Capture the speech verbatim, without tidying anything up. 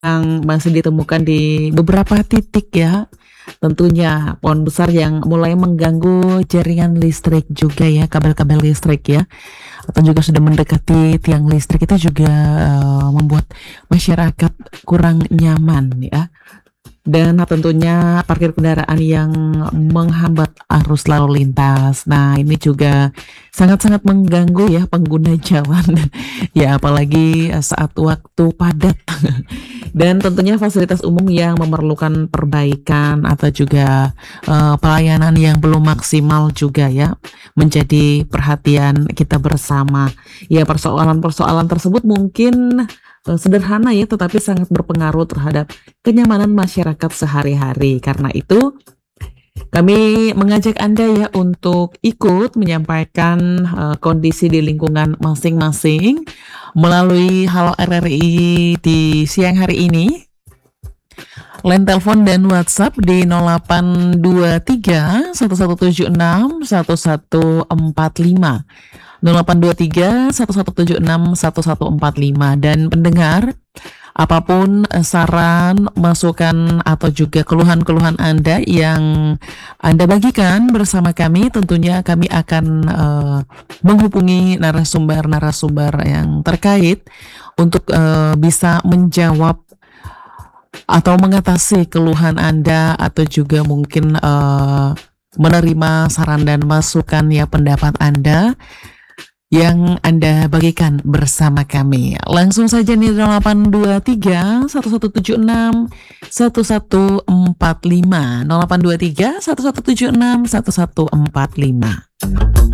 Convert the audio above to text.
Yang masih ditemukan di beberapa titik ya, tentunya pohon besar yang mulai mengganggu jaringan listrik juga ya, kabel-kabel listrik ya, atau juga sudah mendekati tiang listrik itu juga, eee, membuat masyarakat kurang nyaman ya. Dan tentunya parkir kendaraan yang menghambat arus lalu lintas. Nah, ini juga sangat-sangat mengganggu ya pengguna jalan ya apalagi, eee, saat waktu padat. Dan tentunya fasilitas umum yang memerlukan perbaikan atau juga, eee, pelayanan yang belum maksimal juga ya, menjadi perhatian kita bersama. Ya persoalan-persoalan tersebut mungkin, eee, sederhana ya, tetapi sangat berpengaruh terhadap kenyamanan masyarakat sehari-hari. Karena itu, kami mengajak Anda ya untuk ikut menyampaikan, eee, kondisi di lingkungan masing-masing melalui Halo R R I di siang hari ini. Line telepon dan WhatsApp di nol delapan dua tiga satu satu tujuh enam satu satu empat lima, nol delapan dua tiga satu satu tujuh enam satu satu empat lima. Dan pendengar, apapun, eee, saran, masukan, atau juga keluhan-keluhan Anda yang Anda bagikan bersama kami, tentunya kami akan, eee, menghubungi narasumber-narasumber yang terkait untuk, eee, bisa menjawab atau mengatasi keluhan Anda atau juga mungkin, eee, menerima saran dan masukan ya pendapat Anda yang Anda bagikan bersama kami. Langsung saja nih nol delapan dua tiga satu satu tujuh enam satu satu empat lima, nol delapan dua tiga satu satu tujuh enam satu satu empat lima.